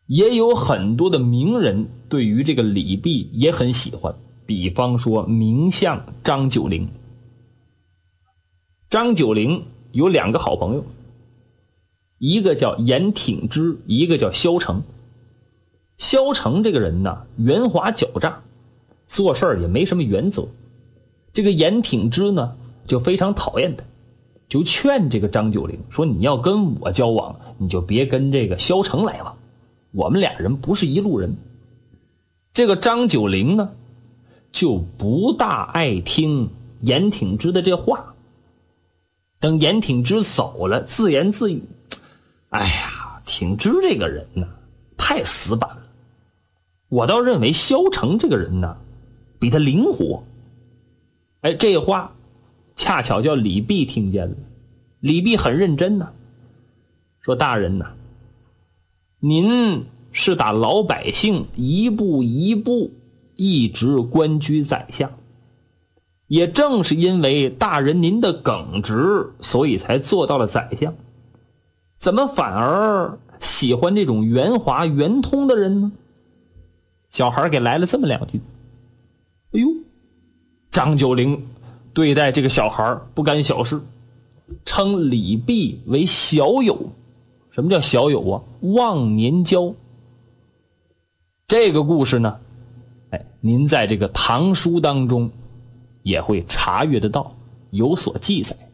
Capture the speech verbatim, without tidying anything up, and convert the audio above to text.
也有很多的名人对于这个李泌也很喜欢，比方说名相张九龄。张九龄有两个好朋友，一个叫严挺之，一个叫萧成。萧成这个人呢，圆滑狡诈，做事儿也没什么原则。这个严挺之呢，就非常讨厌他，就劝这个张九龄说，你要跟我交往，你就别跟这个萧成来往，我们俩人不是一路人。这个张九龄呢，就不大爱听严挺之的这话。等严挺之走了，自言自语，哎呀，挺之这个人呢，太死板了，我倒认为萧成这个人呢，比他灵活。哎，这话恰巧叫李泌听见了。李泌很认真呢，说大人呐，您是打老百姓一步一步一直官居宰相，也正是因为大人您的耿直，所以才做到了宰相，怎么反而喜欢这种圆滑圆通的人呢？小孩给来了这么两句。哎呦，张九龄对待这个小孩不干小事，称李泌为小友。什么叫小友啊？忘年交。这个故事呢，哎，您在这个唐书当中也会查阅得到，有所记载。